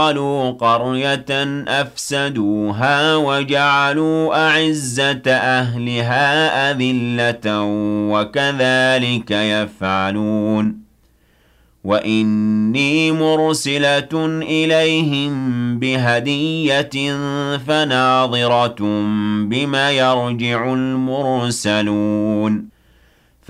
قالوا قرية أفسدوها وجعلوا أعزة أهلها أذلة وكذلك يفعلون وإني مرسلة إليهم بهدية فناظرة بما يرجع المرسلون